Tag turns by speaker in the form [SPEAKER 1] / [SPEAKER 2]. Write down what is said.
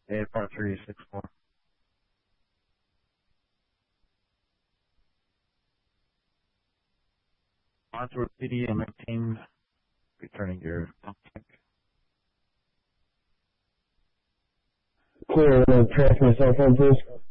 [SPEAKER 1] Part 364. Onto PD and 19, returning your contact.
[SPEAKER 2] Clear, transfer cell phone, please.